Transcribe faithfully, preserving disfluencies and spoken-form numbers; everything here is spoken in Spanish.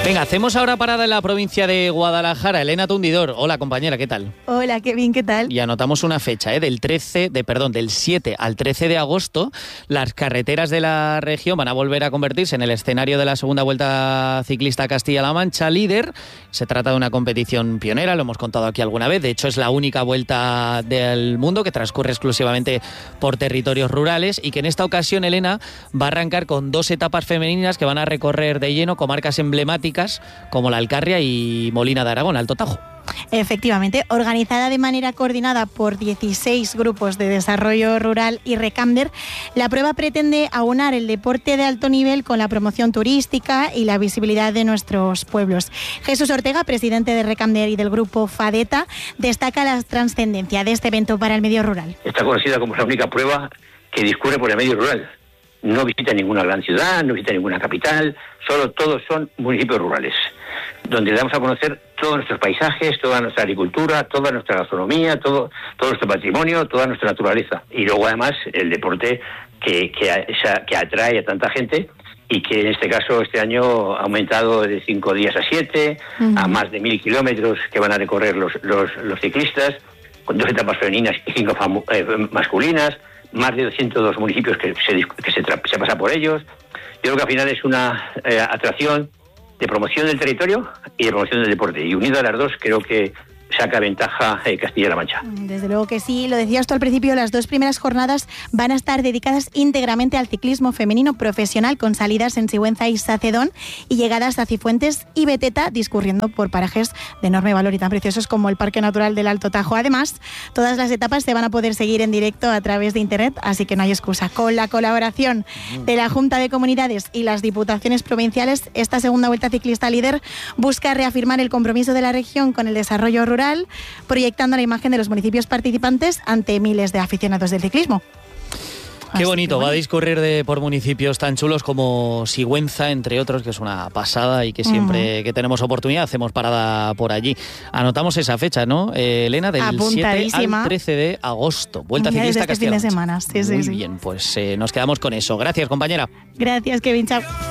Venga, hacemos ahora parada en la provincia de Guadalajara. Elena Tundidor. Hola, compañera, ¿qué tal? Hola, Kevin, ¿qué tal? Y anotamos una fecha, ¿eh? Del trece, de, perdón, del siete al trece de agosto, las carreteras de la región van a volver a convertirse en el escenario de la segunda Vuelta Ciclista Castilla-La Mancha Líder. Se trata de una competición pionera, lo hemos contado aquí alguna vez. De hecho, es la única vuelta del mundo que transcurre exclusivamente por territorios rurales y que en esta ocasión, Elena, va a arrancar con dos etapas femeninas que van a recorrer de lleno comarcas emblemáticas como la Alcarria y Molina de Aragón, Alto Tajo. Efectivamente, organizada de manera coordinada por dieciséis grupos de desarrollo rural y Recamder, la prueba pretende aunar el deporte de alto nivel con la promoción turística y la visibilidad de nuestros pueblos. Jesús Ortega, presidente de Recamder y del grupo FADETA, destaca la trascendencia de este evento para el medio rural. Está conocida como la única prueba que discurre por el medio rural. No visita ninguna gran ciudad, no visita ninguna capital, solo todos son municipios rurales, donde le damos a conocer todos nuestros paisajes, toda nuestra agricultura, toda nuestra gastronomía, todo, todo nuestro patrimonio, toda nuestra naturaleza. Y luego además el deporte que, que, que atrae a tanta gente y que en este caso este año ha aumentado de cinco días a siete, uh-huh. a más de mil kilómetros que van a recorrer los, los, los ciclistas, con dos etapas femeninas y cinco fam- eh, masculinas, más de doscientos dos municipios que se, que se, tra- se pasa por ellos. Yo creo que al final es una eh, atracción de promoción del territorio y de promoción del deporte. Y unido a las dos, creo que saca ventaja eh, Castilla-La Mancha. Desde luego que sí, lo decías tú al principio, las dos primeras jornadas van a estar dedicadas íntegramente al ciclismo femenino profesional, con salidas en Sigüenza y Sacedón y llegadas a Cifuentes y Beteta, discurriendo por parajes de enorme valor y tan preciosos como el Parque Natural del Alto Tajo. Además, todas las etapas se van a poder seguir en directo a través de internet, así que no hay excusa. Con la colaboración de la Junta de Comunidades y las Diputaciones Provinciales, esta segunda Vuelta Ciclista Líder busca reafirmar el compromiso de la región con el desarrollo rural, proyectando la imagen de los municipios participantes ante miles de aficionados del ciclismo. Qué bonito, va a discurrir de, por municipios tan chulos como Sigüenza, entre otros, que es una pasada y que siempre uh-huh. que tenemos oportunidad hacemos parada por allí. Anotamos esa fecha, ¿no, eh, Elena? Del siete al trece de agosto. Vuelta Mira, Ciclista este Castilla-La Mancha. fin de semana. Sí, Muy sí, bien, sí. pues eh, nos quedamos con eso. Gracias, compañera. Gracias, Kevin. Chao.